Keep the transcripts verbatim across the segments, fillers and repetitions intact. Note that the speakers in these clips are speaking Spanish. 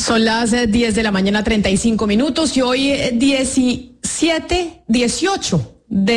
Son las diez de la mañana, treinta y cinco minutos, y hoy diecisiete, dieciocho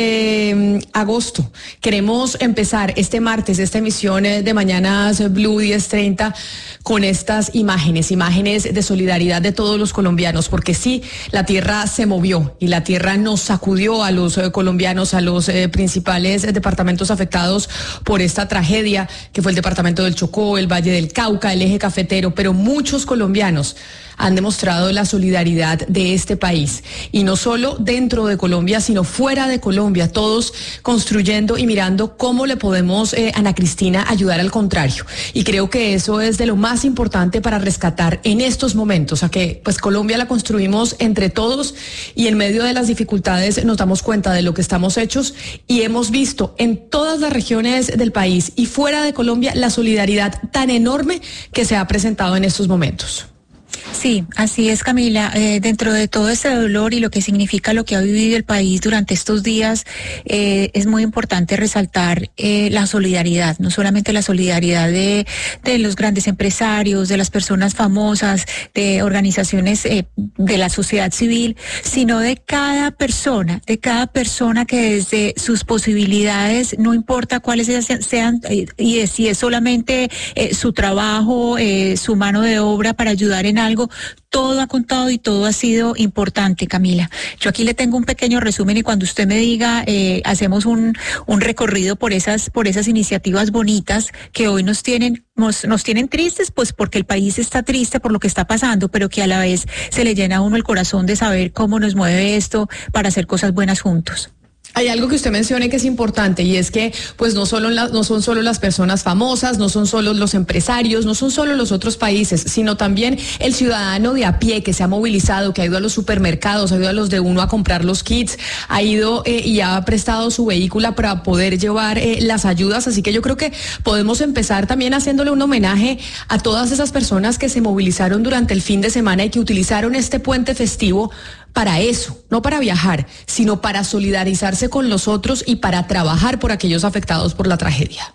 de agosto. Queremos empezar este martes, esta emisión de Mañanas Blue diez treinta, con estas imágenes, imágenes de solidaridad de todos los colombianos, porque sí, la tierra se movió y la tierra nos sacudió a los eh, colombianos, a los eh, principales departamentos afectados por esta tragedia, que fue el departamento del Chocó, el Valle del Cauca, el eje cafetero, pero muchos colombianos han demostrado la solidaridad de este país, y no solo dentro de Colombia, sino fuera de Colombia, todos construyendo y mirando cómo le podemos, eh, Ana Cristina, ayudar al contrario. Y creo que eso es de lo más importante para rescatar en estos momentos, a que pues Colombia la construimos entre todos, y en medio de las dificultades nos damos cuenta de lo que estamos hechos, y hemos visto en todas las regiones del país y fuera de Colombia la solidaridad tan enorme que se ha presentado en estos momentos. Sí, así es, Camila. Eh, dentro de todo este dolor y lo que significa lo que ha vivido el país durante estos días, eh, es muy importante resaltar eh, la solidaridad, no solamente la solidaridad de, de los grandes empresarios, de las personas famosas, de organizaciones eh, de la sociedad civil, sino de cada persona, de cada persona que desde sus posibilidades, no importa cuáles sean, eh, y es, si es solamente eh, su trabajo, eh, su mano de obra para ayudar en algo, todo ha contado y todo ha sido importante, Camila. Yo aquí le tengo un pequeño resumen, y cuando usted me diga, eh, hacemos un, un recorrido por esas, por esas iniciativas bonitas que hoy nos tienen, nos, nos tienen tristes, pues porque el país está triste por lo que está pasando, pero que a la vez se le llena a uno el corazón de saber cómo nos mueve esto para hacer cosas buenas juntos. Hay algo que usted menciona que es importante, y es que pues no solo la, no son solo las personas famosas, no son solo los empresarios, no son solo los otros países, sino también el ciudadano de a pie que se ha movilizado, que ha ido a los supermercados, ha ido a los de uno a comprar los kits, ha ido eh, y ha prestado su vehículo para poder llevar eh, las ayudas. Así que yo creo que podemos empezar también haciéndole un homenaje a todas esas personas que se movilizaron durante el fin de semana y que utilizaron este puente festivo para eso, no para viajar, sino para solidarizarse con los otros y para trabajar por aquellos afectados por la tragedia.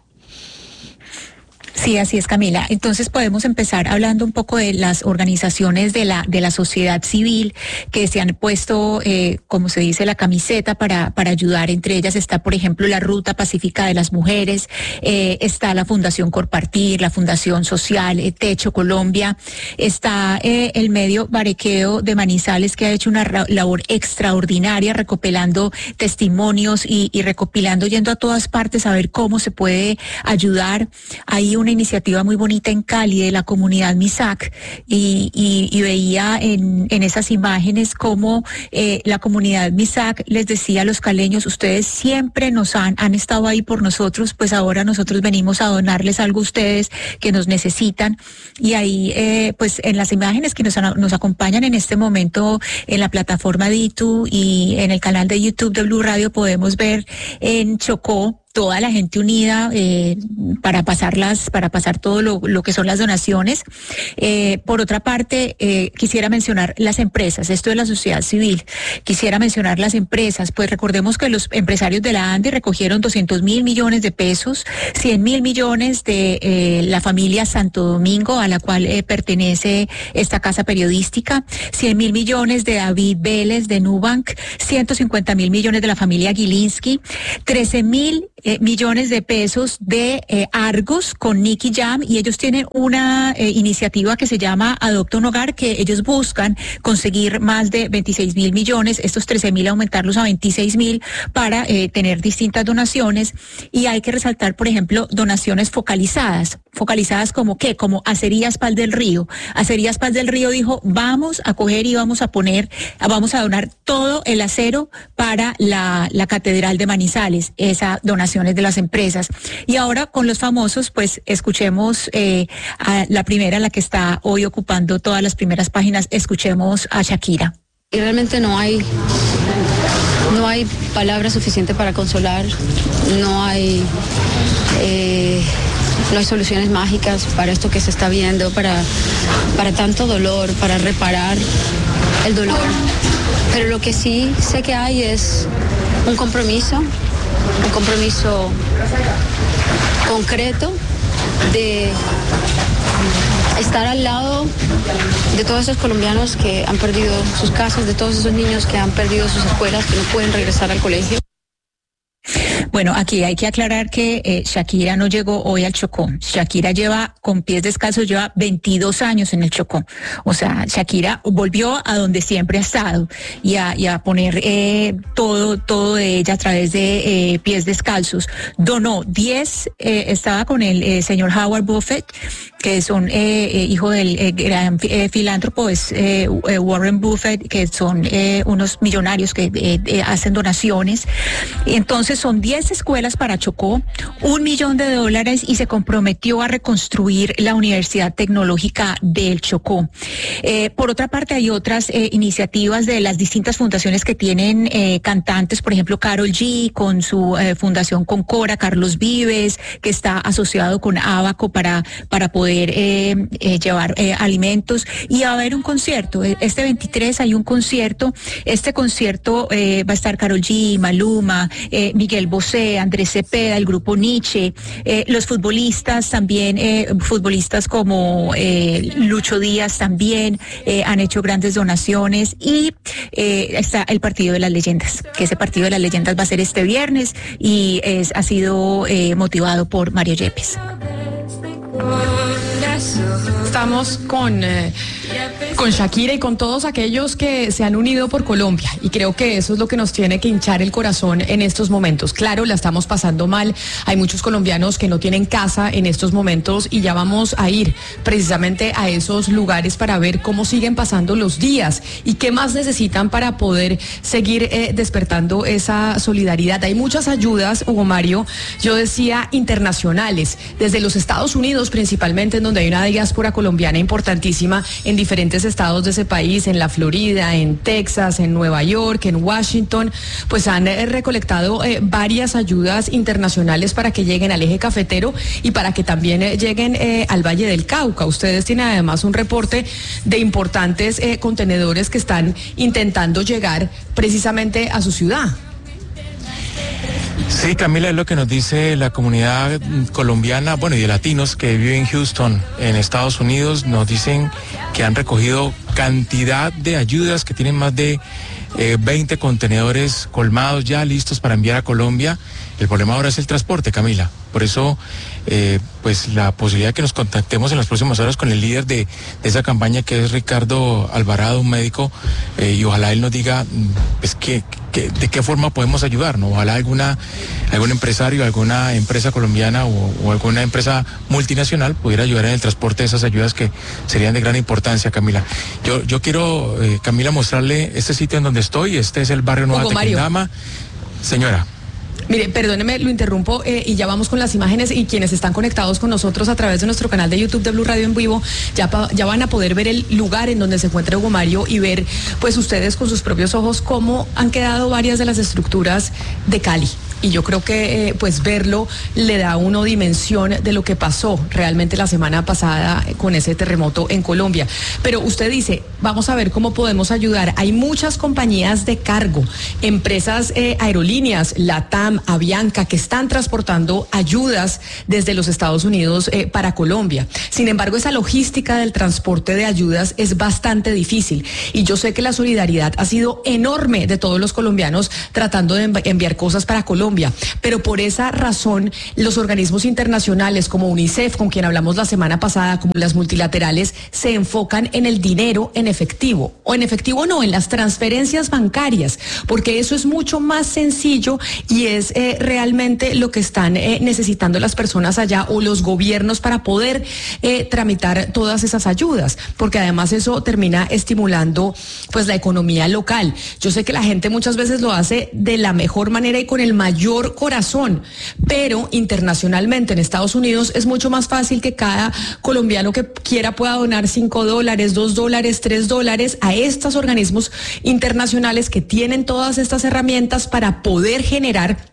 Sí, así es, Camila. Entonces podemos empezar hablando un poco de las organizaciones de la de la sociedad civil que se han puesto, eh, como se dice, la camiseta para para ayudar. Entre ellas está, por ejemplo, la Ruta Pacífica de las Mujeres, eh, está la Fundación Compartir, la Fundación Social, eh, Techo Colombia, está eh, el medio Barequeo de Manizales, que ha hecho una ra- labor extraordinaria recopilando testimonios y, y recopilando, yendo a todas partes a ver cómo se puede ayudar. Hay una iniciativa muy bonita en Cali de la comunidad MISAC, y, y, y veía en, en esas imágenes cómo eh, la comunidad MISAC les decía a los caleños: ustedes siempre nos han, han estado ahí por nosotros, pues ahora nosotros venimos a donarles algo a ustedes que nos necesitan. Y ahí eh, pues en las imágenes que nos, nos acompañan en este momento en la plataforma de YouTube y en el canal de YouTube de Blue Radio, podemos ver en Chocó toda la gente unida eh, para pasarlas, para pasar todo lo, lo que son las donaciones. Eh, por otra parte, eh, quisiera mencionar las empresas, esto de la sociedad civil. Quisiera mencionar las empresas, pues recordemos que los empresarios de la ANDI recogieron doscientos mil millones de pesos, cien mil millones de eh, la familia Santo Domingo, a la cual eh, pertenece esta casa periodística, cien mil millones de David Vélez de Nubank, ciento cincuenta mil millones de la familia Gilinski, trece mil Eh, millones de pesos de eh, Argos con Nicky Jam, y ellos tienen una eh, iniciativa que se llama Adopta un Hogar, que ellos buscan conseguir más de veintiséis mil millones, estos trece mil aumentarlos a veintiséis mil para eh, tener distintas donaciones. Y hay que resaltar, por ejemplo, donaciones focalizadas, focalizadas como qué, como Acerías Paz del Río. Acerías Paz del Río dijo: vamos a coger y vamos a poner, vamos a donar todo el acero para la, la Catedral de Manizales, esa donación de las empresas. Y ahora con los famosos, pues escuchemos eh, a la primera, la que está hoy ocupando todas las primeras páginas. Escuchemos a Shakira. Y realmente no hay no hay palabras suficientes para consolar, no hay eh, no hay soluciones mágicas para esto que se está viendo, para, para tanto dolor, para reparar el dolor. Pero lo que sí sé que hay es un compromiso, un compromiso concreto de estar al lado de todos esos colombianos que han perdido sus casas, de todos esos niños que han perdido sus escuelas, que no pueden regresar al colegio. Bueno, aquí hay que aclarar que eh, Shakira no llegó hoy al Chocó. Shakira lleva, con pies descalzos, lleva veintidós años en el Chocó. O sea, Shakira volvió a donde siempre ha estado y a, y a poner eh, todo, todo de ella a través de eh, pies descalzos. Donó diez, eh, estaba con el eh, señor Howard Buffett, que son eh, eh, hijo del eh, gran eh, filántropo, es eh, Warren Buffett, que son eh, unos millonarios que eh, eh, hacen donaciones. Y entonces son diez escuelas para Chocó, un millón de dólares, y se comprometió a reconstruir la Universidad Tecnológica del Chocó. Eh, por otra parte, hay otras eh, iniciativas de las distintas fundaciones que tienen eh, cantantes, por ejemplo, Karol G, con su eh, fundación Concora, Carlos Vives, que está asociado con Abaco para, para poder eh, eh, llevar eh, alimentos, y va a haber un concierto. Este veintitrés hay un concierto. Este concierto eh, va a estar Karol G, Maluma, eh, Miguel Bosé, Andrés Cepeda, el grupo Nietzsche, eh, los futbolistas también, eh, futbolistas como eh, Lucho Díaz también eh, han hecho grandes donaciones, y eh, está el Partido de las Leyendas, que ese Partido de las Leyendas va a ser este viernes y es, ha sido eh, motivado por Mario Yepes. Estamos con, eh, con Shakira y con todos aquellos que se han unido por Colombia, y creo que eso es lo que nos tiene que hinchar el corazón en estos momentos. Claro, la estamos pasando mal, hay muchos colombianos que no tienen casa en estos momentos, y ya vamos a ir precisamente a esos lugares para ver cómo siguen pasando los días y qué más necesitan para poder seguir eh, despertando esa solidaridad. Hay muchas ayudas, Hugo Mario, yo decía internacionales, desde los Estados Unidos principalmente, en donde hay una diáspora colombiana importantísima en diferentes estados de ese país, en la Florida, en Texas, en Nueva York, en Washington, pues han eh, recolectado eh, varias ayudas internacionales para que lleguen al eje cafetero y para que también eh, lleguen eh, al Valle del Cauca. Ustedes tienen además un reporte de importantes eh, contenedores que están intentando llegar precisamente a su ciudad. Sí, Camila, es lo que nos dice la comunidad colombiana, bueno, y de latinos que viven en Houston, en Estados Unidos. Nos dicen que han recogido cantidad de ayudas, que tienen más de eh, veinte contenedores colmados ya listos para enviar a Colombia. El problema ahora es el transporte, Camila. Por eso, eh, pues la posibilidad de que nos contactemos en las próximas horas con el líder de, de esa campaña, que es Ricardo Alvarado, un médico, eh, y ojalá él nos diga pues, que, que, de qué forma podemos ayudar, ¿no? Ojalá alguna, algún empresario, alguna empresa colombiana o, o alguna empresa multinacional pudiera ayudar en el transporte de esas ayudas, que serían de gran importancia, Camila. Yo, yo quiero, eh, Camila, mostrarle este sitio en donde estoy. Este es el barrio Nueva Tequendama. Señora. Mire, perdóneme, lo interrumpo eh, y ya vamos con las imágenes, y quienes están conectados con nosotros a través de nuestro canal de YouTube de Blue Radio en vivo, ya, pa, ya van a poder ver el lugar en donde se encuentra Hugo Mario y ver, pues ustedes con sus propios ojos, cómo han quedado varias de las estructuras de Cali. Y yo creo que eh, pues verlo le da a uno dimensión de lo que pasó realmente la semana pasada con ese terremoto en Colombia. Pero usted dice, vamos a ver cómo podemos ayudar. Hay muchas compañías de cargo, empresas eh, aerolíneas, LATAM, Avianca, que están transportando ayudas desde los Estados Unidos eh, para Colombia. Sin embargo, esa logística del transporte de ayudas es bastante difícil. Y yo sé que la solidaridad ha sido enorme de todos los colombianos tratando de env- enviar cosas para Colombia. Pero por esa razón, los organismos internacionales como UNICEF, con quien hablamos la semana pasada, como las multilaterales, se enfocan en el dinero en efectivo, o en efectivo no, en las transferencias bancarias, porque eso es mucho más sencillo y es eh, realmente lo que están eh, necesitando las personas allá o los gobiernos para poder eh, tramitar todas esas ayudas, porque además eso termina estimulando pues la economía local. Yo sé que la gente muchas veces lo hace de la mejor manera y con el mayor corazón, pero internacionalmente en Estados Unidos es mucho más fácil que cada colombiano que quiera pueda donar cinco dólares, dos dólares, tres dólares a estos organismos internacionales que tienen todas estas herramientas para poder generar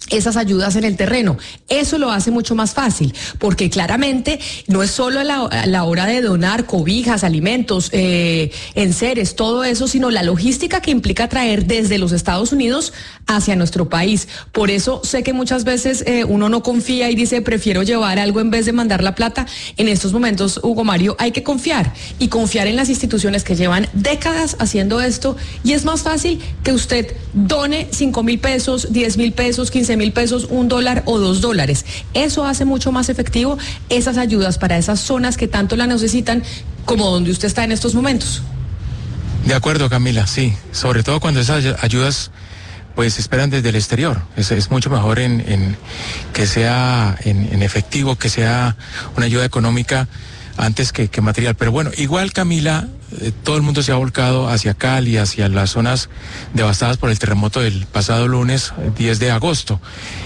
esas ayudas en el terreno. Eso lo hace mucho más fácil, porque claramente no es solo a la, a la hora de donar cobijas, alimentos, eh, enseres, todo eso, sino la logística que implica traer desde los Estados Unidos hacia nuestro país. Por eso sé que muchas veces eh, uno no confía y dice, prefiero llevar algo en vez de mandar la plata. En estos momentos, Hugo Mario, hay que confiar y confiar en las instituciones que llevan décadas haciendo esto, y es más fácil que usted done cinco mil pesos, diez mil pesos, quince mil pesos, un dólar o dos dólares. Eso hace mucho más efectivo esas ayudas para esas zonas que tanto la necesitan, como donde usted está en estos momentos. De acuerdo, Camila, sí, sobre todo cuando esas ayudas pues se esperan desde el exterior. Es, es mucho mejor en, en que sea en, en efectivo, que sea una ayuda económica antes que, que material. Pero bueno, igual, Camila, eh, todo el mundo se ha volcado hacia Cali, hacia las zonas devastadas por el terremoto del pasado lunes diez de agosto.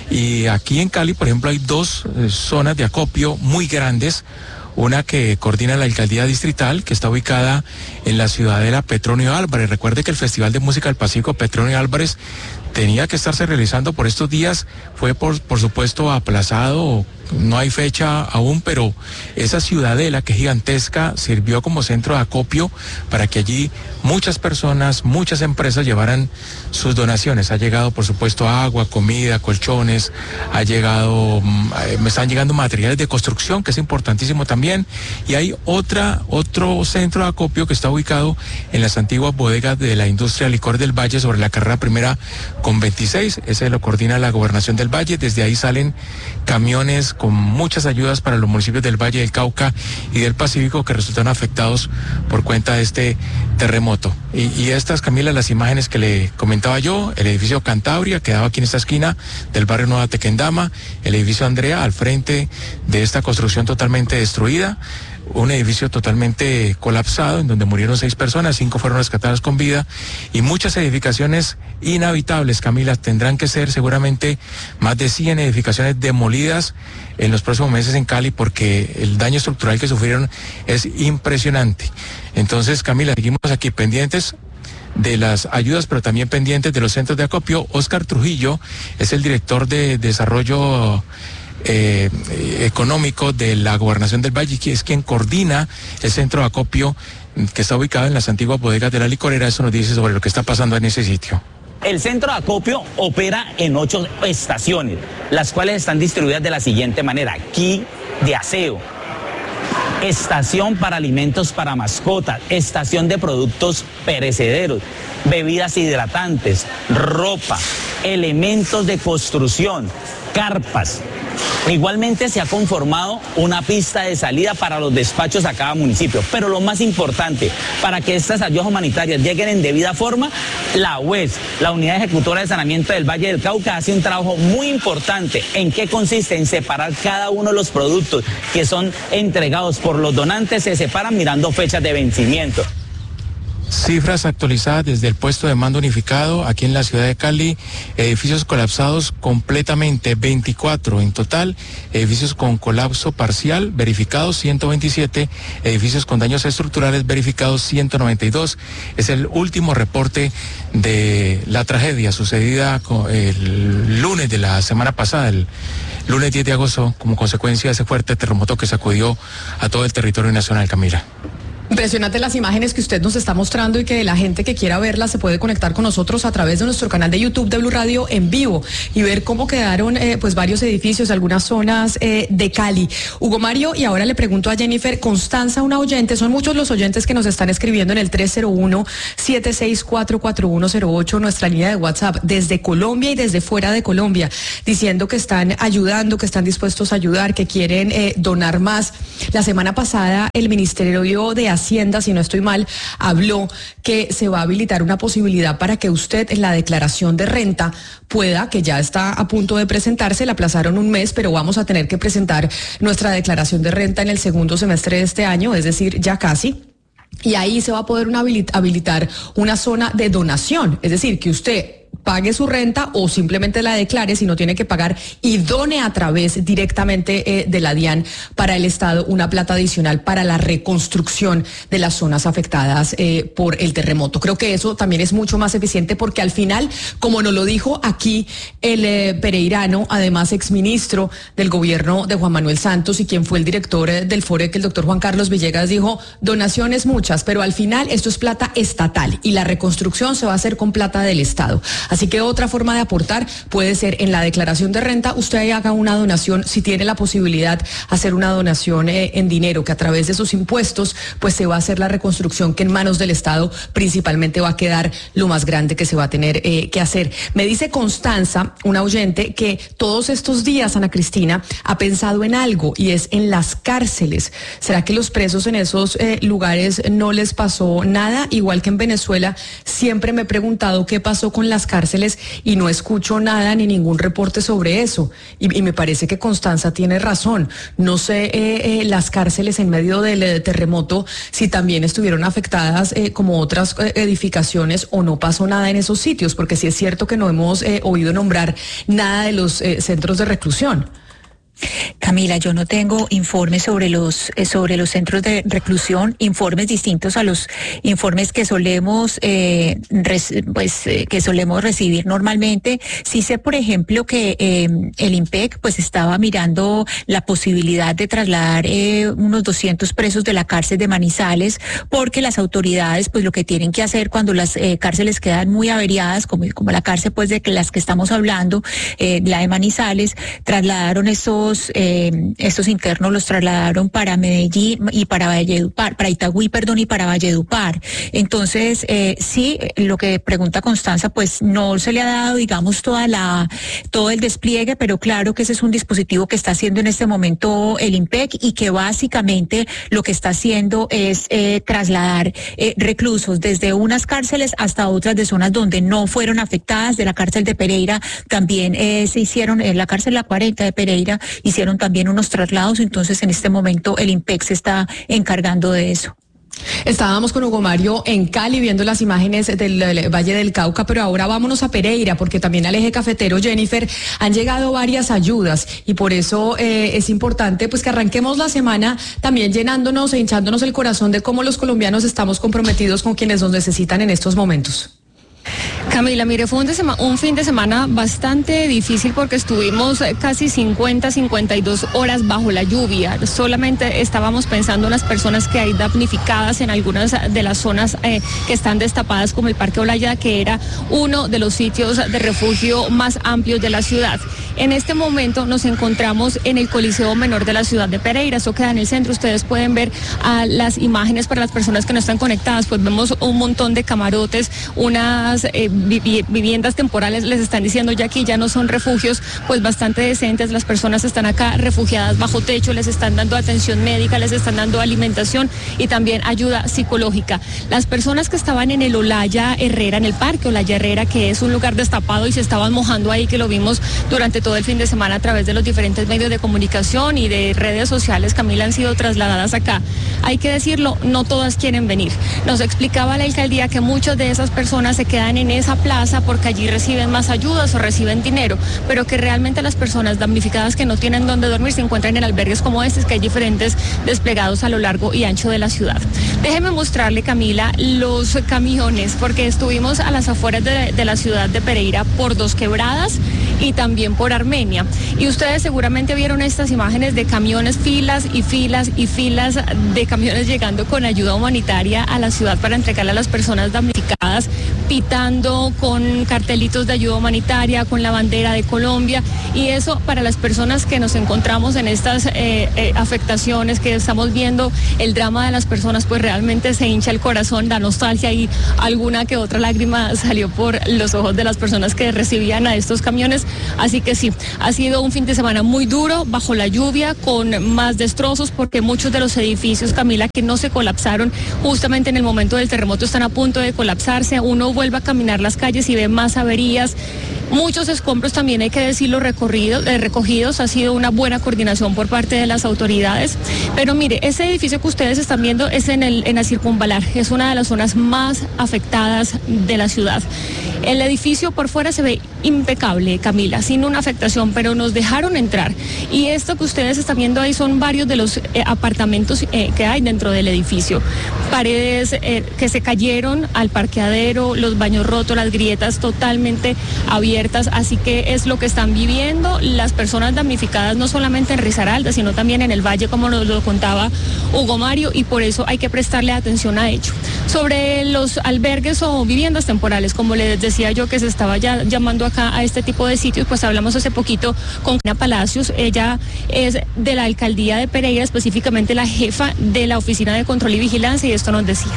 Y aquí en Cali, por ejemplo, hay dos eh, zonas de acopio muy grandes. Una que coordina la alcaldía distrital, que está ubicada en la ciudadela Petronio Álvarez. Recuerde que el Festival de Música del Pacífico Petronio Álvarez tenía que estarse realizando por estos días, fue por, por supuesto aplazado, no hay fecha aún, pero esa ciudadela, que es gigantesca, sirvió como centro de acopio para que allí muchas personas, muchas empresas llevaran sus donaciones. Ha llegado, por supuesto, agua, comida, colchones, ha llegado, me están llegando materiales de construcción, que es importantísimo también, y hay otra, otro centro de acopio que está ubicado en las antiguas bodegas de la industria de licor del Valle, sobre la carrera primera con veintiséis, ese lo coordina la Gobernación del Valle. Desde ahí salen camiones con muchas ayudas para los municipios del Valle del Cauca y del Pacífico que resultaron afectados por cuenta de este terremoto. Y, y estas, Camila, las imágenes que le comentaba yo, el edificio Cantabria, quedaba aquí en esta esquina del barrio Nueva Tequendama, el edificio Andrea, al frente de esta construcción totalmente destruida, un edificio totalmente colapsado en donde murieron seis personas, cinco fueron rescatadas con vida, y muchas edificaciones inhabitables, Camila. Tendrán que ser seguramente más de cien edificaciones demolidas en los próximos meses en Cali, porque el daño estructural que sufrieron es impresionante. Entonces, Camila, seguimos aquí pendientes de las ayudas, pero también pendientes de los centros de acopio. Óscar Trujillo es el director de desarrollo Eh, económico de la Gobernación del Valle, que es quien coordina el centro de acopio que está ubicado en las antiguas bodegas de la licorera. Eso nos dice sobre lo que está pasando en ese sitio. El centro de acopio opera en ocho estaciones, las cuales están distribuidas de la siguiente manera: Quí de aseo, estación para alimentos para mascotas, estación de productos perecederos, bebidas hidratantes, ropa, elementos de construcción, carpas. Igualmente se ha conformado una pista de salida para los despachos a cada municipio. Pero lo más importante, para que estas ayudas humanitarias lleguen en debida forma, la U E S, la Unidad Ejecutora de Saneamiento del Valle del Cauca, hace un trabajo muy importante. ¿En qué consiste? En separar cada uno de los productos que son entregados por los donantes, se separan mirando fechas de vencimiento. Cifras actualizadas desde el puesto de mando unificado aquí en la ciudad de Cali: edificios colapsados completamente, veinticuatro en total, edificios con colapso parcial verificados ciento veintisiete, edificios con daños estructurales verificados ciento noventa y dos. Es el último reporte de la tragedia sucedida el lunes de la semana pasada, el lunes diez de agosto, como consecuencia de ese fuerte terremoto que sacudió a todo el territorio nacional, Camila. Impresionante las imágenes que usted nos está mostrando, y que la gente que quiera verlas se puede conectar con nosotros a través de nuestro canal de YouTube de Blue Radio en vivo y ver cómo quedaron eh, pues varios edificios, algunas zonas eh, de Cali. Hugo Mario, y ahora le pregunto a Jennifer Constanza, una oyente. Son muchos los oyentes que nos están escribiendo en el tres cero uno, siete seis cuatro, cuatro uno cero ocho, nuestra línea de WhatsApp, desde Colombia y desde fuera de Colombia, diciendo que están ayudando, que están dispuestos a ayudar, que quieren eh, donar más. La semana pasada el Ministerio de Hacienda, si no estoy mal, habló que se va a habilitar una posibilidad para que usted en la declaración de renta pueda, que ya está a punto de presentarse, la aplazaron un mes, pero vamos a tener que presentar nuestra declaración de renta en el segundo semestre de este año, es decir, ya casi. Y ahí se va a poder una habilitar una zona de donación, es decir, que usted pague su renta o simplemente la declare si no tiene que pagar y done a través directamente eh, de la DIAN para el Estado una plata adicional para la reconstrucción de las zonas afectadas eh, por el terremoto. Creo que eso también es mucho más eficiente porque al final, como nos lo dijo aquí el eh, pereirano, además exministro del gobierno de Juan Manuel Santos y quien fue el director eh, del FOREC, el doctor Juan Carlos Villegas, dijo donaciones muchas, pero al final esto es plata estatal y la reconstrucción se va a hacer con plata del Estado. Así que otra forma de aportar puede ser en la declaración de renta, usted haga una donación, si tiene la posibilidad, hacer una donación eh, en dinero, que a través de sus impuestos, pues se va a hacer la reconstrucción que en manos del Estado principalmente va a quedar lo más grande que se va a tener eh, que hacer. Me dice Constanza, una oyente, que todos estos días, Ana Cristina, ha pensado en algo y es en las cárceles. ¿Será que los presos en esos eh, lugares no les pasó nada? Igual que en Venezuela, siempre me he preguntado qué pasó con las cárceles y no escucho nada ni ningún reporte sobre eso. Y, y me parece que Constanza tiene razón. No sé eh, eh, las cárceles en medio del eh, terremoto si también estuvieron afectadas eh, como otras eh, edificaciones o no pasó nada en esos sitios, porque sí es cierto que no hemos eh, oído nombrar nada de los eh, centros de reclusión. Camila, yo no tengo informes sobre los eh, sobre los centros de reclusión, informes distintos a los informes que solemos eh, res, pues eh, que solemos recibir normalmente. Sí sé, por ejemplo, que eh, el IMPEC pues estaba mirando la posibilidad de trasladar eh, unos doscientos presos de la cárcel de Manizales, porque las autoridades pues lo que tienen que hacer cuando las eh, cárceles quedan muy averiadas, como como la cárcel pues de que las que estamos hablando, eh, la de Manizales, trasladaron esos Eh, estos internos los trasladaron para Medellín y para Valledupar, para Itagüí, perdón, y para Valledupar. Entonces, eh, sí, lo que pregunta Constanza, pues no se le ha dado, digamos, toda la, todo el despliegue, pero claro que ese es un dispositivo que está haciendo en este momento el IMPEC y que básicamente lo que está haciendo es eh, trasladar eh, reclusos desde unas cárceles hasta otras de zonas donde no fueron afectadas. De la cárcel de Pereira también eh, se hicieron, en la cárcel La cuarenta de Pereira, hicieron también unos traslados, entonces en este momento el IMPEC se está encargando de eso. Estábamos con Hugo Mario en Cali viendo las imágenes del, del Valle del Cauca, pero ahora vámonos a Pereira, porque también al eje cafetero, Jennifer, han llegado varias ayudas y por eso eh, es importante pues que arranquemos la semana también llenándonos e hinchándonos el corazón de cómo los colombianos estamos comprometidos con quienes nos necesitan en estos momentos. Camila, mire, fue un, de sema, un fin de semana bastante difícil porque estuvimos casi cincuenta, cincuenta y dos horas bajo la lluvia. Solamente estábamos pensando en las personas que hay damnificadas en algunas de las zonas eh, que están destapadas, como el Parque Olaya, que era uno de los sitios de refugio más amplios de la ciudad. En este momento nos encontramos en el Coliseo Menor de la ciudad de Pereira. Eso queda en el centro. Ustedes pueden ver a las imágenes para las personas que no están conectadas. Pues vemos un montón de camarotes, unas eh, viviendas temporales, les están diciendo ya que ya no son refugios, pues bastante decentes. Las personas están acá refugiadas bajo techo, les están dando atención médica, les están dando alimentación y también ayuda psicológica. Las personas que estaban en el Olaya Herrera, en el Parque Olaya Herrera, que es un lugar destapado y se estaban mojando ahí, que lo vimos durante todo el fin de semana a través de los diferentes medios de comunicación y de redes sociales, Camila, han sido trasladadas acá. Hay que decirlo, no todas quieren venir. Nos explicaba la alcaldía que muchas de esas personas se quedan en esa plaza porque allí reciben más ayudas o reciben dinero, pero que realmente las personas damnificadas que no tienen dónde dormir se encuentran en albergues como estos, que hay diferentes desplegados a lo largo y ancho de la ciudad. Déjeme mostrarle, Camila, los camiones, porque estuvimos a las afueras de, de la ciudad de Pereira por Dos Quebradas y también por Armenia. Y ustedes seguramente vieron estas imágenes de camiones, filas y filas y filas de camiones llegando con ayuda humanitaria a la ciudad para entregarle a las personas damnificadas, pitando con cartelitos de ayuda humanitaria, con la bandera de Colombia. Y eso, para las personas que nos encontramos en estas eh, eh, afectaciones, que estamos viendo el drama de las personas, pues realmente se hincha el corazón, da nostalgia y alguna que otra lágrima salió por los ojos de las personas que recibían a estos camiones. Así que sí, ha sido un fin de semana muy duro, bajo la lluvia, con más destrozos, porque muchos de los edificios, Camila, que no se colapsaron justamente en el momento del terremoto, están a punto de colapsarse. Uno vuelve a caminar las calles y ve más averías. Muchos escombros también, hay que decirlo, recorridos, eh, recogidos. Ha sido una buena coordinación por parte de las autoridades. Pero mire, ese edificio que ustedes están viendo es en, el, en la Circunvalar. Es una de las zonas más afectadas de la ciudad. El edificio por fuera se ve impecable, Camila, sin una afectación, pero nos dejaron entrar. Y esto que ustedes están viendo ahí son varios de los eh, apartamentos eh, que hay dentro del edificio. Paredes eh, que se cayeron al parqueadero, los baños rotos, las grietas totalmente abiertas. Así que es lo que están viviendo las personas damnificadas, no solamente en Risaralda, sino también en el Valle, como nos lo contaba Hugo Mario, y por eso hay que prestarle atención a ello. Sobre los albergues o viviendas temporales, como les decía yo, que se estaba ya llamando acá a este tipo de sitios, pues hablamos hace poquito con Ana Palacios. Ella es de la alcaldía de Pereira, específicamente la jefa de la Oficina de Control y Vigilancia, y esto nos decía.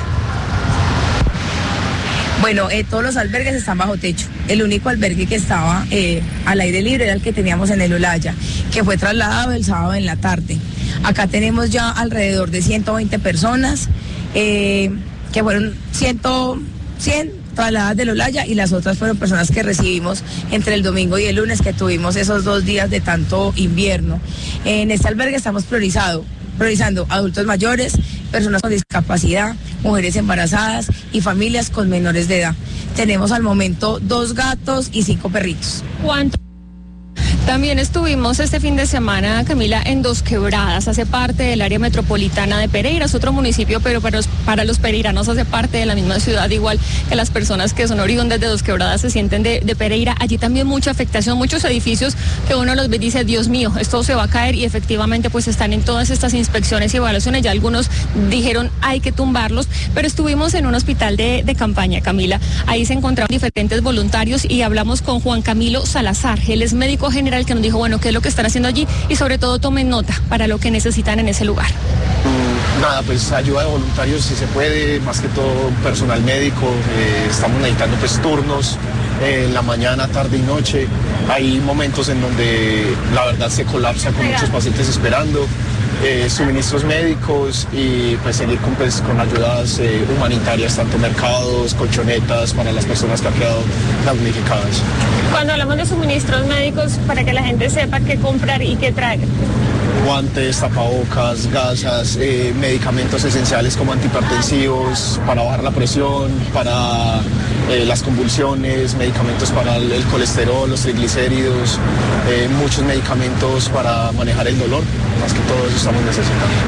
Bueno, eh, todos los albergues están bajo techo. El único albergue que estaba eh, al aire libre era el que teníamos en el Olaya, que fue trasladado el sábado en la tarde. Acá tenemos ya alrededor de ciento veinte personas, eh, que fueron cien, cien trasladadas del Olaya, y las otras fueron personas que recibimos entre el domingo y el lunes, que tuvimos esos dos días de tanto invierno. En este albergue estamos priorizado, priorizando adultos mayores, personas con discapacidad, mujeres embarazadas y familias con menores de edad. Tenemos al momento dos gatos y cinco perritos. ¿Cuánto? También estuvimos este fin de semana, Camila, en Dos Quebradas. Hace parte del área metropolitana de Pereira, es otro municipio, pero para los, para los pereiranos hace parte de la misma ciudad, igual que las personas que son oriundas de Dos Quebradas se sienten de, de Pereira. Allí también mucha afectación, muchos edificios que uno los ve y dice, Dios mío, esto se va a caer, y efectivamente pues están en todas estas inspecciones y evaluaciones. Ya algunos dijeron hay que tumbarlos, pero estuvimos en un hospital de, de campaña, Camila. Ahí se encontraron diferentes voluntarios y hablamos con Juan Camilo Salazar. Él es médico general, que nos dijo, bueno, qué es lo que están haciendo allí, y sobre todo tomen nota para lo que necesitan en ese lugar. Nada, pues ayuda de voluntarios si se puede, más que todo personal médico. Eh, estamos necesitando pues turnos eh, en la mañana, tarde y noche. Hay momentos en donde la verdad se colapsa con muchos pacientes esperando. Eh, suministros médicos y pues seguir con, pues, con ayudas eh, humanitarias, tanto mercados, colchonetas para las personas que han quedado damnificadas. Cuando hablamos de suministros médicos, para que la gente sepa qué comprar y qué traer. Guantes, tapabocas, gasas, eh, medicamentos esenciales como antihipertensivos para bajar la presión, para eh, las convulsiones, medicamentos para el, el colesterol, los triglicéridos, eh, muchos medicamentos para manejar el dolor, más que todo eso estamos necesitando.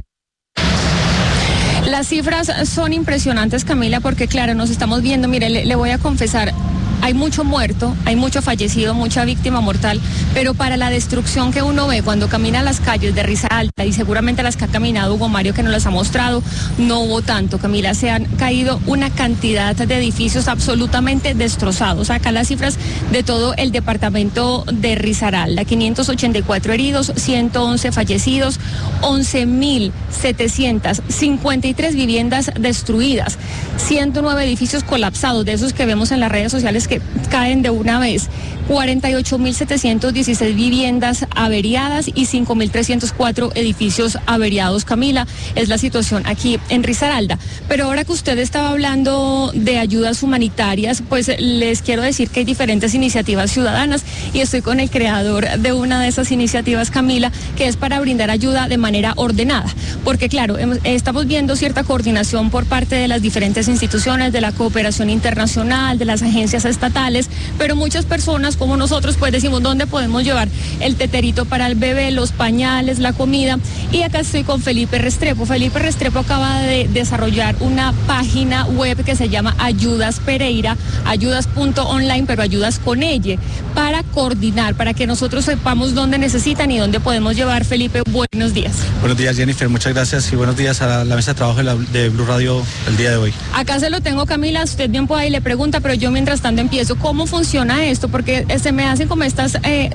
Las cifras son impresionantes, Camila, porque claro, nos estamos viendo, mire, le, le voy a confesar, hay mucho muerto, hay mucho fallecido, mucha víctima mortal, pero para la destrucción que uno ve cuando camina las calles de Risaralda, y seguramente las que ha caminado Hugo Mario, que nos las ha mostrado, no hubo tanto, Camila. Se han caído una cantidad de edificios absolutamente destrozados. Acá las cifras de todo el departamento de Risaralda: quinientos ochenta y cuatro heridos, ciento once fallecidos, once mil setecientas cincuenta y tres viviendas destruidas, ciento nueve edificios colapsados, de esos que vemos en las redes sociales que caen de una vez, cuarenta y ocho mil setecientas dieciséis viviendas averiadas y cinco mil trescientos cuatro edificios averiados, Camila. Es la situación aquí en Risaralda. Pero ahora que usted estaba hablando de ayudas humanitarias, pues les quiero decir que hay diferentes iniciativas ciudadanas, y estoy con el creador de una de esas iniciativas, Camila, que es para brindar ayuda de manera ordenada. Porque claro, estamos viendo cierta coordinación por parte de las diferentes instituciones, de la cooperación internacional, de las agencias estatales, pero muchas personas como nosotros pues decimos, ¿dónde podemos llevar el teterito para el bebé, los pañales, la comida? Y acá estoy con Felipe Restrepo. Felipe Restrepo acaba de desarrollar una página web que se llama Ayudas Pereira, ayudas punto online, pero ayudas con ella, para coordinar, para que nosotros sepamos dónde necesitan y dónde podemos llevar. Felipe, buenos días. Buenos días, Jennifer, muchas gracias, y buenos días a la, la mesa de trabajo de, la, de Blue Radio el día de hoy. Acá se lo tengo, Camila, usted bien puede y le pregunta, pero yo mientras tanto empiezo. ¿Cómo funciona esto? Porque se me hacen como estas eh,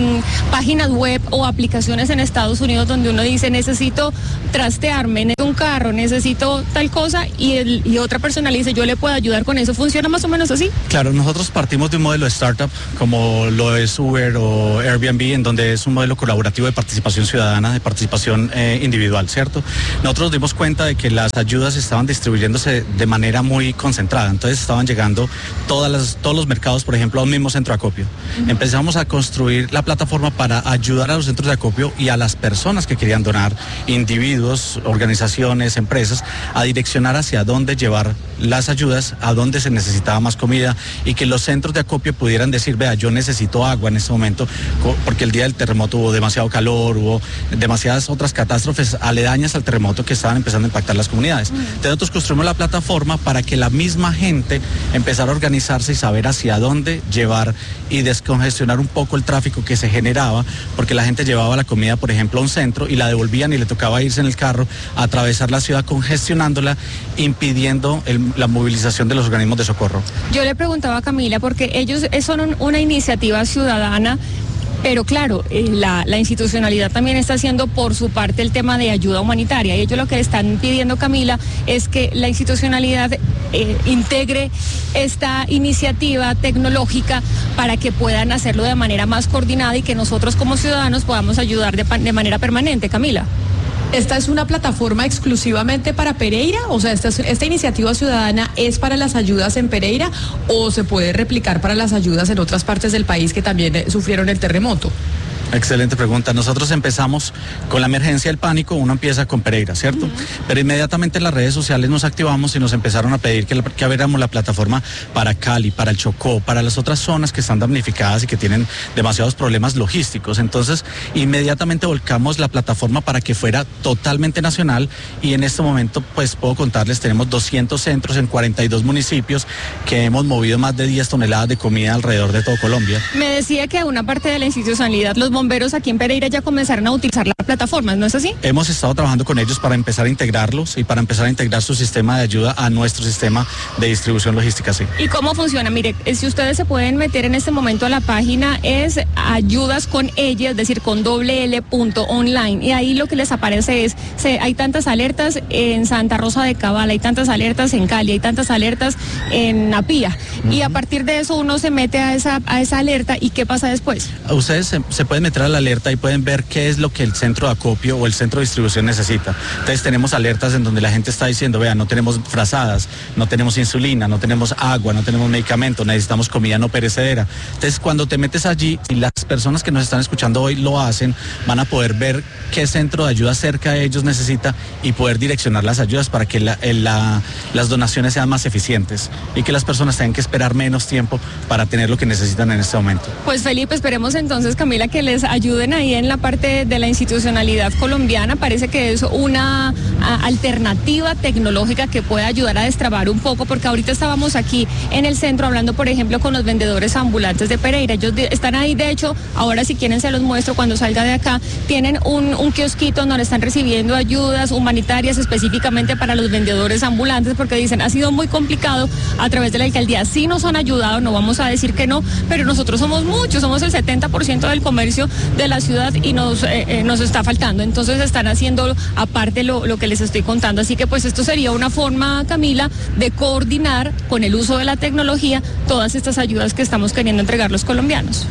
páginas web o aplicaciones en Estados Unidos donde uno dice, necesito trastearme, necesito un carro, necesito tal cosa, y, el, y otra persona le dice, yo le puedo ayudar con eso. ¿Funciona más o menos así? Claro, nosotros partimos de un modelo de startup como lo es Uber o Airbnb, en donde es un modelo colaborativo de participación ciudadana, de participación eh, individual, ¿cierto? Nosotros nos dimos cuenta de que las ayudas estaban distribuyéndose de manera muy concentrada, entonces estaban llegando todas las, todos los mercados, por ejemplo, a un mismo centro de acopio. Uh-huh. Empezamos a construir la plataforma para ayudar a los centros de acopio y a las personas que querían donar, individuos, organizaciones, empresas, a direccionar hacia dónde llevar las ayudas, a dónde se necesitaba más comida, y que los centros de acopio pudieran decir, vea, yo necesito agua en este momento, porque el día del terremoto hubo demasiado calor, hubo demasiadas otras catástrofes aledañas al terremoto que estaban empezando a impactar las comunidades. Entonces nosotros construimos la plataforma para que la misma gente empezara a organizarse y saber hacia dónde llevar y descongestionar un poco el tráfico que se generaba, porque la gente llevaba la comida, por ejemplo, a un centro y la devolvían y le tocaba irse en el carro, a atravesar la ciudad congestionándola, impidiendo el, la movilización de los organismos de socorro. Yo le preguntaba a Camila, porque ellos son una iniciativa ciudadana, pero claro, eh, la, la institucionalidad también está haciendo por su parte el tema de ayuda humanitaria, y ellos lo que están pidiendo, Camila, es que la institucionalidad eh, integre esta iniciativa tecnológica para que puedan hacerlo de manera más coordinada y que nosotros como ciudadanos podamos ayudar de, de manera permanente. Camila. ¿Esta es una plataforma exclusivamente para Pereira? O sea, esta, esta iniciativa ciudadana es para las ayudas en Pereira, ¿o se puede replicar para las ayudas en otras partes del país que también eh, sufrieron el terremoto? Excelente pregunta. Nosotros empezamos con la emergencia del pánico, uno empieza con Pereira, ¿cierto? Uh-huh. Pero inmediatamente en las redes sociales nos activamos y nos empezaron a pedir que, la, que abriéramos la plataforma para Cali, para el Chocó, para las otras zonas que están damnificadas y que tienen demasiados problemas logísticos. Entonces, inmediatamente volcamos la plataforma para que fuera totalmente nacional, y en este momento, pues puedo contarles, tenemos doscientos centros en cuarenta y dos municipios que hemos movido más de diez toneladas de comida alrededor de todo Colombia. Me decía que una parte de la institucionalidad, los bomberos aquí en Pereira ya comenzaron a utilizar las plataformas, ¿no es así? Hemos estado trabajando con ellos para empezar a integrarlos y para empezar a integrar su sistema de ayuda a nuestro sistema de distribución logística, sí. ¿Y cómo funciona? Mire, si ustedes se pueden meter en este momento a la página, es ayudas con ella, es decir, con doble L punto online, y ahí lo que les aparece es, se, hay tantas alertas en Santa Rosa de Cabal, hay tantas alertas en Cali, hay tantas alertas en Apía, uh-huh. y a partir de eso uno se mete a esa, a esa alerta, ¿y qué pasa después? Ustedes se, se pueden meter a la alerta y pueden ver qué es lo que el centro de acopio o el centro de distribución necesita. Entonces tenemos alertas en donde la gente está diciendo, vea, no tenemos frazadas, no tenemos insulina, no tenemos agua, no tenemos medicamentos, necesitamos comida no perecedera. Entonces cuando te metes allí, y las personas que nos están escuchando hoy lo hacen, van a poder ver qué centro de ayuda cerca de ellos necesita y poder direccionar las ayudas para que la, la, las donaciones sean más eficientes y que las personas tengan que esperar menos tiempo para tener lo que necesitan en este momento. Pues Felipe, esperemos entonces, Camila, que les ayuden ahí en la parte de la institucionalidad colombiana. Parece que es una a, alternativa tecnológica que puede ayudar a destrabar un poco, porque ahorita estábamos aquí en el centro hablando, por ejemplo, con los vendedores ambulantes de Pereira. Ellos de, están ahí, de hecho, ahora si quieren se los muestro cuando salga de acá. Tienen un, un kiosquito donde están recibiendo ayudas humanitarias específicamente para los vendedores ambulantes, porque dicen, ha sido muy complicado a través de la alcaldía. Sí nos han ayudado, no vamos a decir que no, pero nosotros somos muchos, somos el setenta por ciento del comercio de la ciudad y nos, eh, eh, nos está faltando. Entonces están haciendo aparte lo, lo que les estoy contando. Así que pues esto sería una forma, Camila, de coordinar con el uso de la tecnología todas estas ayudas que estamos queriendo entregar los colombianos.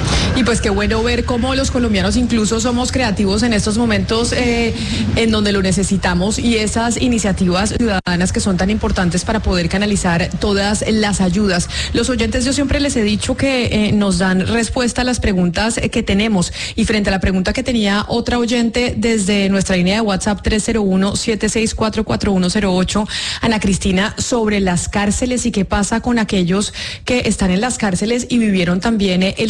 Y pues qué bueno ver cómo los colombianos incluso somos creativos en estos momentos eh, en donde lo necesitamos, y esas iniciativas ciudadanas que son tan importantes para poder canalizar todas las ayudas. Los oyentes, yo siempre les he dicho que eh, nos dan respuesta a las preguntas eh, que tenemos, y frente a la pregunta que tenía otra oyente desde nuestra línea de WhatsApp tres cero uno, siete seis cuatro, cuatro uno cero ocho, Ana Cristina, sobre las cárceles y qué pasa con aquellos que están en las cárceles y vivieron también eh, el terremoto.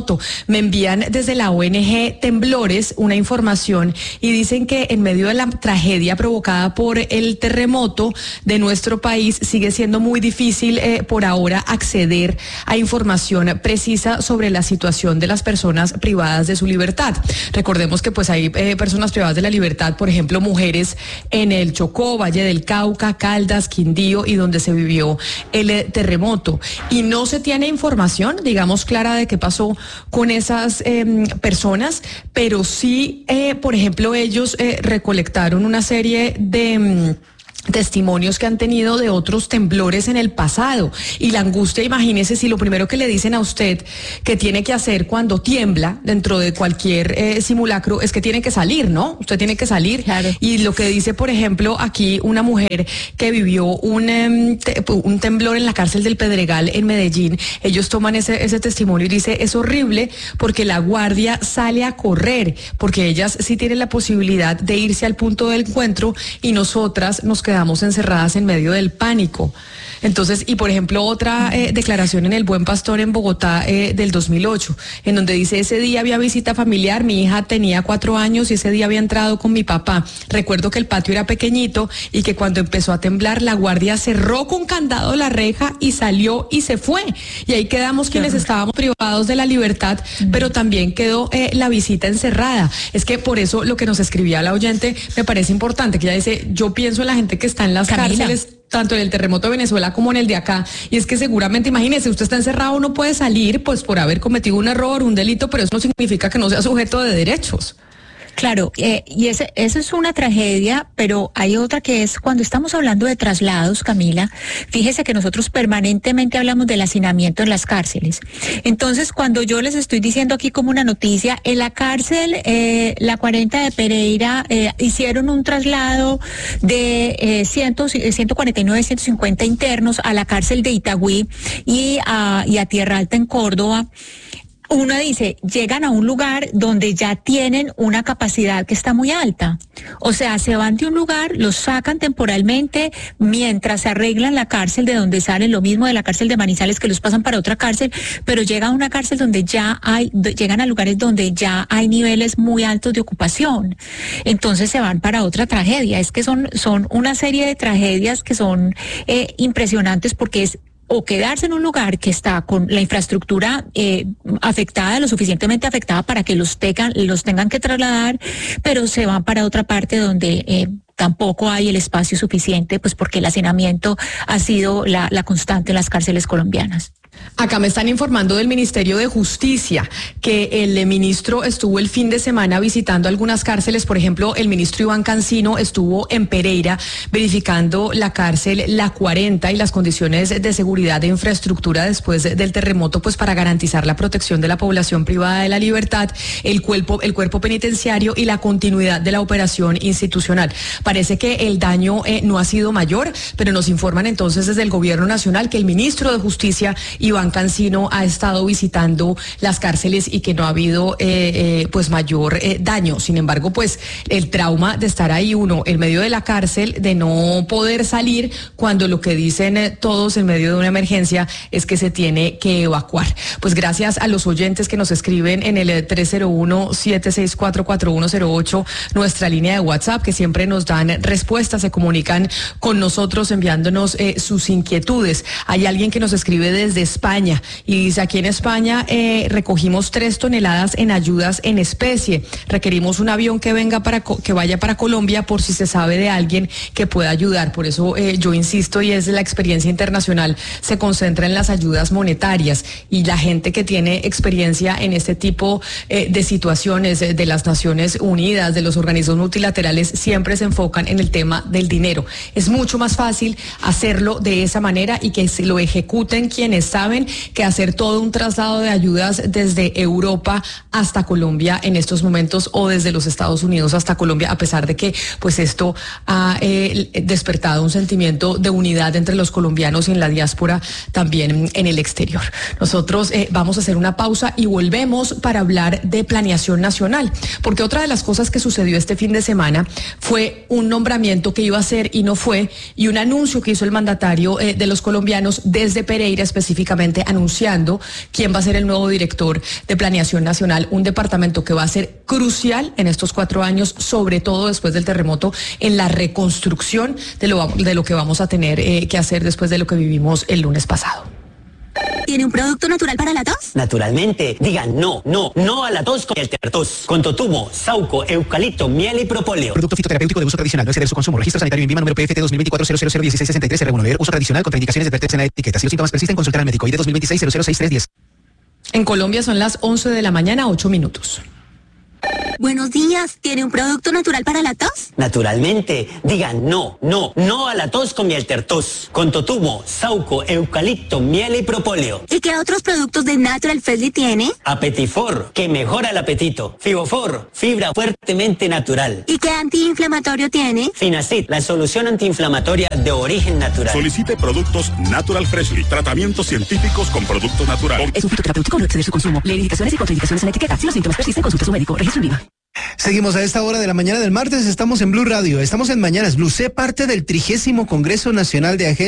terremoto. Me envían desde la O N G Temblores una información y dicen que en medio de la tragedia provocada por el terremoto de nuestro país sigue siendo muy difícil eh, por ahora acceder a información precisa sobre la situación de las personas privadas de su libertad. Recordemos que pues hay eh, personas privadas de la libertad, por ejemplo, mujeres en el Chocó, Valle del Cauca, Caldas, Quindío y donde se vivió el eh, terremoto. Y no se tiene información, digamos, clara de qué pasó con esas eh, personas, pero sí, eh, por ejemplo, ellos eh, recolectaron una serie de... Mm, testimonios que han tenido de otros temblores en el pasado y la angustia, imagínese si lo primero que le dicen a usted que tiene que hacer cuando tiembla dentro de cualquier eh, simulacro es que tiene que salir, ¿no? Usted tiene que salir. Claro. Y lo que dice, por ejemplo, aquí una mujer que vivió un, um, te, un temblor en la cárcel del Pedregal en Medellín, ellos toman ese, ese testimonio y dice, es horrible porque la guardia sale a correr, porque ellas sí tienen la posibilidad de irse al punto del encuentro y nosotras nos quedamos encerradas en medio del pánico. Entonces, y por ejemplo, otra eh, declaración en el Buen Pastor en Bogotá eh, del dos mil ocho, en donde dice, ese día había visita familiar, mi hija tenía cuatro años y ese día había entrado con mi papá. Recuerdo que el patio era pequeñito y que cuando empezó a temblar, la guardia cerró con candado la reja y salió y se fue. Y ahí quedamos quienes estábamos privados de la libertad, uh-huh. pero también quedó eh, la visita encerrada. Es que por eso lo que nos escribía la oyente me parece importante, que ella dice, yo pienso en la gente que está en las Camila. cárceles, tanto en el terremoto de Venezuela como en el de acá, y es que seguramente, imagínese, usted está encerrado, no puede salir pues por haber cometido un error, un delito, pero eso no significa que no sea sujeto de derechos. Claro, eh, y ese, eso es una tragedia, pero hay otra que es cuando estamos hablando de traslados, Camila, fíjese que nosotros permanentemente hablamos del hacinamiento en las cárceles. Entonces, cuando yo les estoy diciendo aquí como una noticia, en la cárcel, eh, la cuarenta de Pereira, eh, hicieron un traslado de eh, ciento cuarenta y nueve, ciento cincuenta internos a la cárcel de Itagüí y a, y a Tierra Alta en Córdoba. Uno dice, llegan a un lugar donde ya tienen una capacidad que está muy alta. O sea, se van de un lugar, los sacan temporalmente mientras se arreglan la cárcel de donde salen, lo mismo de la cárcel de Manizales que los pasan para otra cárcel, pero llegan a una cárcel donde ya hay, llegan a lugares donde ya hay niveles muy altos de ocupación. Entonces se van para otra tragedia. Es que son, son una serie de tragedias que son eh, impresionantes porque es o quedarse en un lugar que está con la infraestructura eh, afectada, lo suficientemente afectada para que los tengan, los tengan que trasladar, pero se van para otra parte donde eh, tampoco hay el espacio suficiente, pues porque el hacinamiento ha sido la, la constante en las cárceles colombianas. Acá me están informando del Ministerio de Justicia que el ministro estuvo el fin de semana visitando algunas cárceles. Por ejemplo, el ministro Iván Cancino estuvo en Pereira verificando la cárcel La cuarenta y las condiciones de seguridad e infraestructura después del terremoto, pues para garantizar la protección de la población privada de la libertad, el cuerpo, el cuerpo penitenciario y la continuidad de la operación institucional. Parece que el daño eh, no ha sido mayor, pero nos informan entonces desde el Gobierno Nacional que el ministro de Justicia, Iván Cancino, ha estado visitando las cárceles y que no ha habido eh, eh, pues mayor eh, daño. Sin embargo, pues el trauma de estar ahí uno en medio de la cárcel, de no poder salir cuando lo que dicen eh, todos en medio de una emergencia es que se tiene que evacuar. Pues gracias a los oyentes que nos escriben en el tres cero uno, siete seis cuatro, cuatro uno cero ocho, nuestra línea de WhatsApp, que siempre nos dan respuestas, se comunican con nosotros enviándonos eh, sus inquietudes. Hay alguien que nos escribe desde España y dice, aquí en España eh, recogimos tres toneladas en ayudas en especie. Requerimos un avión que venga para que vaya para Colombia por si se sabe de alguien que pueda ayudar. Por eso eh, yo insisto, y es la experiencia internacional, se concentra en las ayudas monetarias, y la gente que tiene experiencia en este tipo eh, de situaciones eh, de las Naciones Unidas, de los organismos multilaterales, siempre se enfocan en el tema del dinero. Es mucho más fácil hacerlo de esa manera y que se lo ejecuten quienes saben que hacer todo un traslado de ayudas desde Europa hasta Colombia en estos momentos, o desde los Estados Unidos hasta Colombia, a pesar de que pues esto ha eh, despertado un sentimiento de unidad entre los colombianos y en la diáspora también en el exterior. Nosotros eh, vamos a hacer una pausa y volvemos para hablar de planeación nacional, porque otra de las cosas que sucedió este fin de semana fue un nombramiento que iba a ser y no fue, y un anuncio que hizo el mandatario eh, de los colombianos desde Pereira específicamente públicamente anunciando quién va a ser el nuevo director de Planeación Nacional, un departamento que va a ser crucial en estos cuatro años, sobre todo después del terremoto, en la reconstrucción de lo, de lo que vamos a tener eh, que hacer después de lo que vivimos el lunes pasado. ¿Tiene un producto natural para la tos? Naturalmente. Digan no, no, no a la tos con el tertos. Con totumo, sauco, eucalipto, miel y propóleo. Producto fitoterapéutico de uso tradicional. No exceder su consumo. Registro sanitario en Vima número P F T dos mil veinticuatro cero cero cero dieciséis sesenta y tres. Se regular. Uso tradicional. Contraindicaciones de advertencia en la etiqueta. Si los síntomas persisten, consultar al médico. I D dos mil veintiséis cero cero seis tres diez. En Colombia son las once de la mañana, ocho minutos. Buenos días. ¿Tiene un producto natural para la tos? Naturalmente. Digan no, no, no a la tos con miel tertos. Con totumo, sauco, eucalipto, miel y propóleo. ¿Y qué otros productos de Natural Freshly tiene? Apetifor, que mejora el apetito. Fibofor, fibra fuertemente natural. ¿Y qué antiinflamatorio tiene? Finacid, la solución antiinflamatoria de origen natural. Solicite productos Natural Freshly. Tratamientos científicos con productos naturales. Es un fitoterapéutico, no exceder su consumo. Lee indicaciones y contraindicaciones en la etiqueta. Si los síntomas persisten, consulte a su médico. Registro en Vima. Seguimos a esta hora de la mañana del martes, estamos en Blue Radio, estamos en Mañanas Blue. Sé parte del trigésimo Congreso Nacional de Agentes